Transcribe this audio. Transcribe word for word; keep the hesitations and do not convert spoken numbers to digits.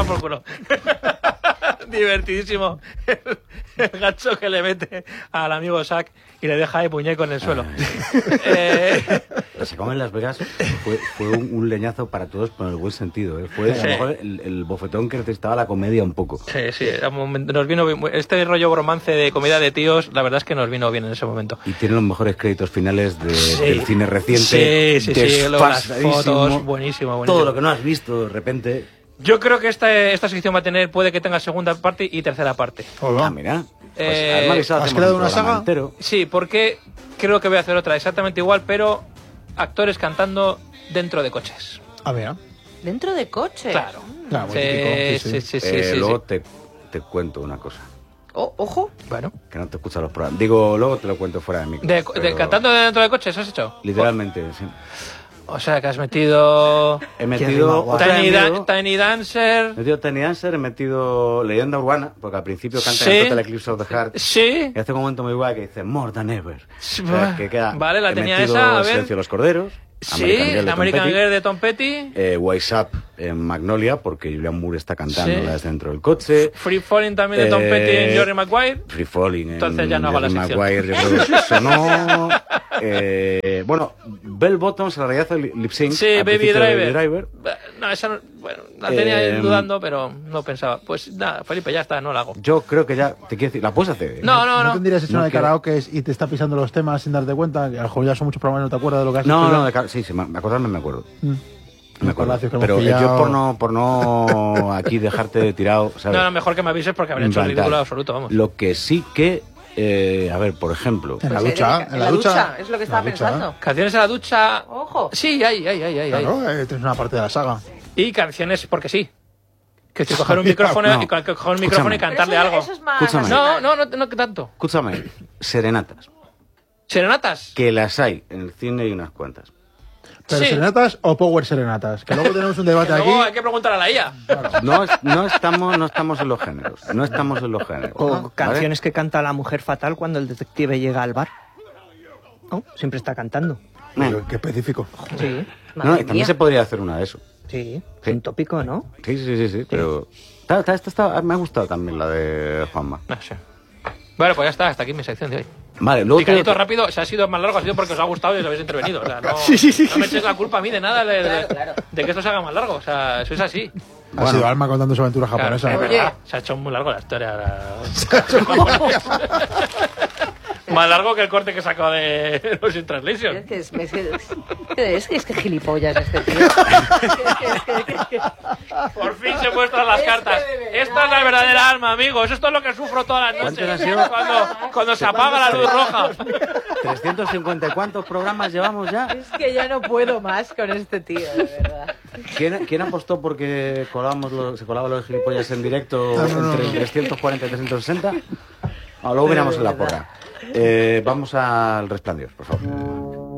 toma por culo. Divertidísimo el, el gancho que le mete al amigo Zack y le deja de muñeco en el suelo. eh... Lo sacamos en Las Vegas, fue, fue un, un leñazo para todos, pero en el buen sentido. ¿eh? Fue Sí. a lo mejor el, el bofetón que necesitaba la comedia un poco. Sí, sí, nos vino bien. Este rollo bromance de comida de tíos, la verdad es que nos vino bien en ese momento. Y tiene los mejores créditos finales de, Sí. del cine reciente. Sí, sí, sí, luego las desfasadísimo. fotos, buenísimo, buenísimo. Todo lo que no has visto de repente. Yo creo que esta, esta sección va a tener, puede que tenga segunda parte y tercera parte. Ah, mira. Pues, Eh, has avisado, ¿has hacemos creado un una programa saga? entero. Sí, porque creo que voy a hacer otra exactamente igual, pero actores cantando dentro de coches. Ah, mira. Dentro de coche. Claro. Claro, muy Sí, típico, sí, sí, sí, Eh, sí, luego sí. Te, te cuento una cosa. Oh, ojo. Bueno. Que no te escuchan los programas. Digo, luego te lo cuento fuera de mí. De, de cantando dentro de coches, ¿has hecho? Literalmente, sí. O sea, que has metido... He metido otra Tiny, en Dan- vivo. Tiny Dancer... He metido Tiny Dancer, he metido Leyenda Urbana, porque al principio canta Sí. en Total Eclipse of the Heart. Sí. Y hace un momento muy guay que dice More Than Ever. Sí, O sea, que queda, vale, la he tenía metido esa, a ver. Silencio de los Corderos. Sí, Girl de Tom American Petty, Girl de Tom Petty. eh, Wise Up en Magnolia, porque Julian Moore está cantándola Sí. desde dentro del coche. Free Falling también de Tom Eh, Petty en Jerry Maguire. Free Falling en Entonces ya no hago la Jerry sección. Maguire, yo creo que sonó. eh, bueno, Bell Bottoms en realidad hace lip sync. Sí, al Baby principio de Driver. Baby Driver. No, esa no, bueno, la tenía Eh, dudando, pero no pensaba. Pues nada, Felipe, ya está, no la hago. Yo creo que ya, te quiero decir, la puedes hacer. ¿eh? No, no, ¿No no. tendrías hecho No una de quiero- karaoke y te está pisando los temas sin darte cuenta? Que a lo mejor ya son muchos programas y no te acuerdas de lo que has No, hecho. no, ya. de ca- sí, sí, me acordarme me acuerdo. Mm. Me acuerdo. Palacios que hemos Pero eh, pillado. yo por no, por no aquí dejarte tirado, ¿sabes? No, no, mejor que me avises porque habría En hecho el plan, ridículo tal. absoluto, vamos. Lo que sí que, eh, a ver, por ejemplo, En la Pues ducha, dedica- en la ducha. Es lo que En la estaba ducha. pensando. Canciones en la ducha. Ojo. Sí, hay, hay, hay, hay. hay. Claro, eh, tienes una parte de la saga. Y canciones porque sí. Que si coger un micrófono, No. y co- coger un micrófono y Pero cantarle eso, algo. Eso es más Escúchame. No, nacional. no, no, no que tanto. escúchame, serenatas, Serenatas. que las hay en el cine y unas cuantas. ¿Pero Sí. serenatas o power serenatas? Que luego tenemos un debate Que aquí. luego hay que preguntar a la I A. No, es- no estamos, no estamos en los géneros, no estamos en los géneros. O ¿vale? canciones que canta la mujer fatal cuando el detective llega al bar. ¿No? Siempre está cantando. Pero qué específico. Sí, No, Madre y también mía. se podría hacer una de eso. sí. Sí. Un tópico, ¿no? Sí, sí, sí, sí, pero... Está, está, esta está- me ha gustado también la de Juanma. No sé. Bueno, pues ya está, hasta aquí mi sección de hoy. Vale, luego... Picadito tengo- rápido, si ha sido más largo ha sido porque os ha gustado y os habéis intervenido. O sea, no, no me echéis la culpa a mí de nada de, de- Claro, claro. de que esto se haga más largo. O sea, eso es así. Ha Bueno. sido Alma contando su aventura Claro, japonesa. es Oye. verdad, se ha hecho muy largo la historia. la- Más largo que el corte que sacó de los In Translation. Es que es, es, que- es, que es que gilipollas este tío. Es que- es que- es que- es que- Por fin se muestran las Es que cartas. de verdad, Esta es la verdadera alma, amigos. Esto es lo que sufro todas las ¿Cuántos han noches. sido? Cuando, cuando se apaga la luz roja. ¿trescientos cincuenta y cuántos programas llevamos ya? es que ya no puedo más con este tío, de verdad. ¿Quién, quién apostó porque colábamos los, se colaban los gilipollas en directo No, no, no, entre no. trescientos cuarenta y trescientos sesenta? Ah, luego miramos en la porra. Eh, vamos al Resplandor, por favor.